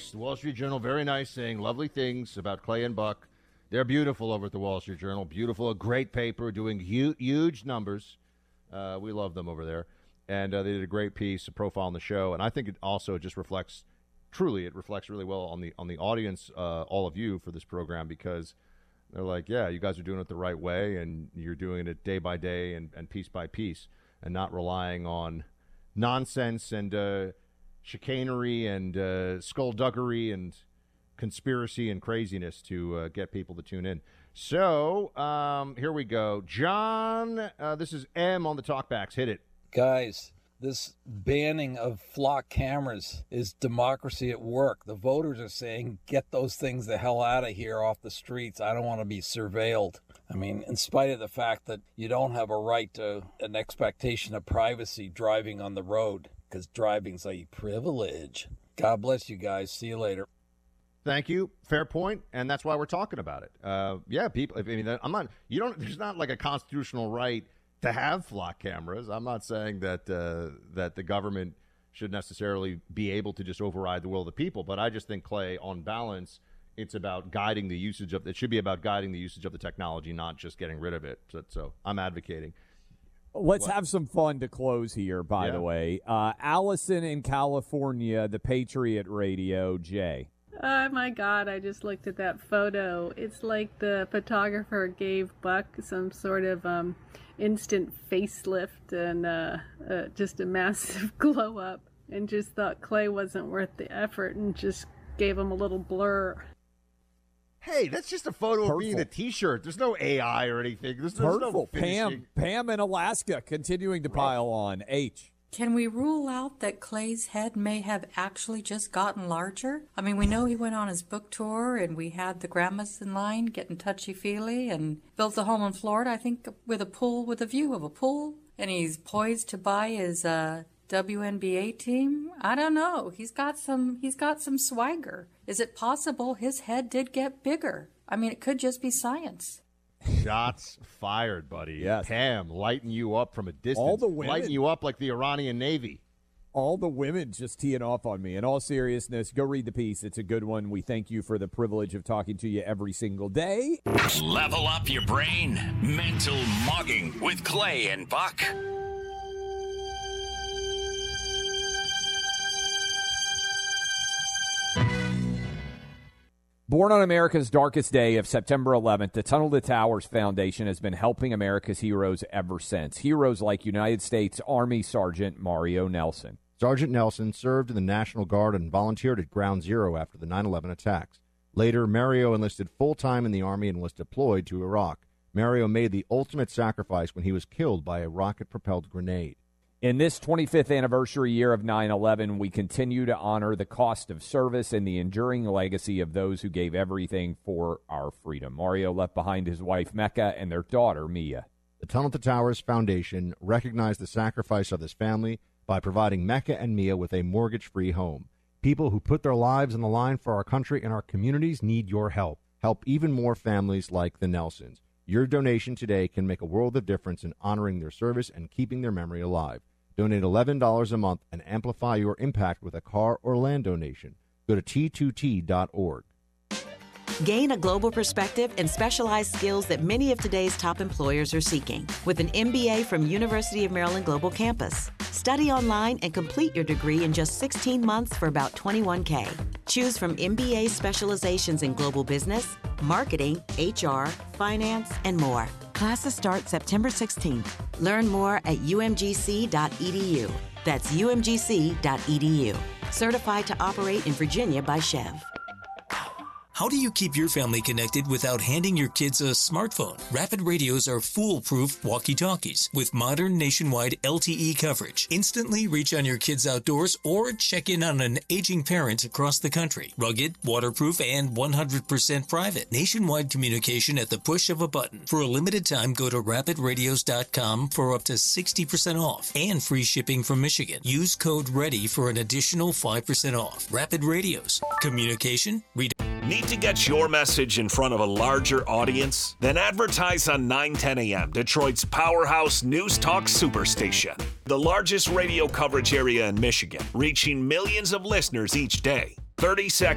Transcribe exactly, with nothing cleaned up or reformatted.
nice. The Wall Street Journal, very nice, saying lovely things about Clay and Buck. They're beautiful over at the Wall Street Journal. Beautiful, a great paper, doing hu- huge numbers. Uh, we love them over there. And uh, they did a great piece, a profile on the show. And I think it also just reflects, truly, it reflects really well on the on the audience, uh, all of you, for this program, because they're like, yeah, you guys are doing it the right way, and you're doing it day by day and, and piece by piece, and not relying on nonsense and uh, chicanery and uh, skullduggery and conspiracy and craziness to uh, get people to tune in. So um, here we go. John, uh, this is M on the talkbacks. Hit it. Guys, this banning of flock cameras is democracy at work. The voters are saying, get those things the hell out of here off the streets. I don't want to be surveilled. I mean, in spite of the fact that you don't have a right to an expectation of privacy driving on the road, because driving's a privilege. God bless you guys. See you later. Thank you. Fair point, and that's why we're talking about it. Uh, yeah, people. I mean, I'm not. You don't. There's not like a constitutional right to have flock cameras. I'm not saying that uh, that the government should necessarily be able to just override the will of the people, but I just think, Clay, on balance, it's about guiding the usage of. It should be about guiding the usage of the technology, not just getting rid of it. So, so I'm advocating. Let's what? have some fun to close here, by yeah. the way. Uh, Allison in California, the Patriot Radio, Jay. Oh, my God, I just looked at that photo. It's like the photographer gave Buck some sort of um, instant facelift and uh, uh, just a massive glow up, and just thought Clay wasn't worth the effort and just gave him a little blur. Hey, that's just a photo Hurtful. of me in a T-shirt. There's no A I or anything. There's, there's Hurtful. no Pam, Pam in Alaska continuing to pile on. H. Can we rule out that Clay's head may have actually just gotten larger? I mean, we know he went on his book tour, and we had the grandmas in line getting touchy-feely, and built a home in Florida, I think, with a pool, with a view of a pool. And he's poised to buy his uh, W N B A team. I don't know. He's got some. He's got some swagger. Is it possible his head did get bigger? I mean, it could just be science. Shots fired, buddy. Yes. Pam, lighting you up from a distance. All the women. Lighting you up like the Iranian Navy. All the women just teeing off on me. In all seriousness, go read the piece. It's a good one. We thank you for the privilege of talking to you every single day. Level up your brain. Mental Mugging with Clay and Buck. Born on America's darkest day of September eleventh, the Tunnel to Towers Foundation has been helping America's heroes ever since. Heroes like United States Army Sergeant Mario Nelson. Sergeant Nelson served in the National Guard and volunteered at Ground Zero after the nine eleven attacks. Later, Mario enlisted full-time in the Army and was deployed to Iraq. Mario made the ultimate sacrifice when he was killed by a rocket-propelled grenade. In this twenty-fifth anniversary year of nine eleven, we continue to honor the cost of service and the enduring legacy of those who gave everything for our freedom. Mario left behind his wife, Mecca, and their daughter, Mia. The Tunnel to Towers Foundation recognized the sacrifice of this family by providing Mecca and Mia with a mortgage-free home. People who put their lives on the line for our country and our communities need your help. Help even more families like the Nelsons. Your donation today can make a world of difference in honoring their service and keeping their memory alive. Donate eleven dollars a month and amplify your impact with a car or land donation. Go to T two T dot org. Gain a global perspective and specialized skills that many of today's top employers are seeking with an M B A from University of Maryland Global Campus. Study online and complete your degree in just sixteen months for about twenty-one thousand dollars. Choose from M B A specializations in global business, marketing, H R, finance, and more. Classes start September sixteenth. Learn more at U M G C dot E D U. That's U M G C dot E D U. Certified to operate in Virginia by Chev. How do you keep your family connected without handing your kids a smartphone? Rapid Radios are foolproof walkie-talkies with modern nationwide L T E coverage. Instantly reach on your kids outdoors or check in on an aging parent across the country. Rugged, waterproof, and one hundred percent private. Nationwide communication at the push of a button. For a limited time, go to rapid radios dot com for up to sixty percent off and free shipping from Michigan. Use code READY for an additional five percent off. Rapid Radios. Communication. Read. Need to get your message in front of a larger audience? Then advertise on nine ten a.m., Detroit's powerhouse news talk superstation. The largest radio coverage area in Michigan, reaching millions of listeners each day. thirty seconds.